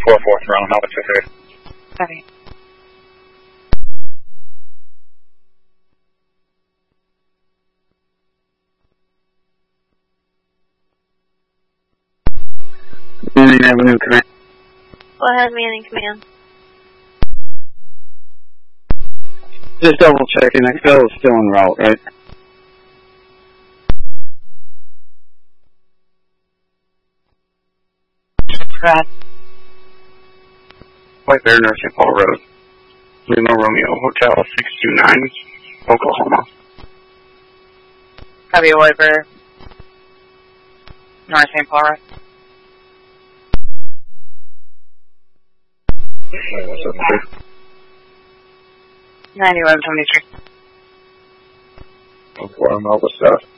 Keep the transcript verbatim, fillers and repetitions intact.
four four, Toronto, Melbourne two three. Copy. Manning Avenue Command. Go ahead, Manning Command. Just double checking, X L is still en route, right? Correct. White Bear, North Saint Paul Road. Lima Romeo Hotel six two nine, Oklahoma. Copy, Wiper. North Saint Paul Road. ninety-one twenty-three. one four, Melbourne South.